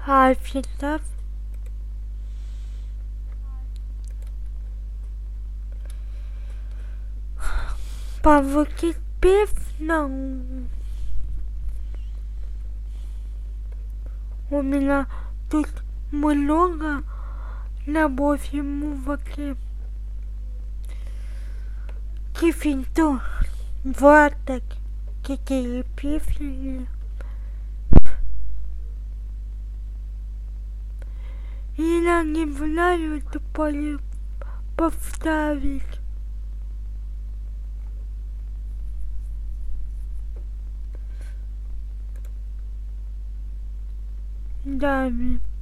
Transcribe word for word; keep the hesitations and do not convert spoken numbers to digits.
офисов повыкипев на у меня тут много любовь ему вокруг кифинту вот так какие пифли и я не знаю это повторить. Да,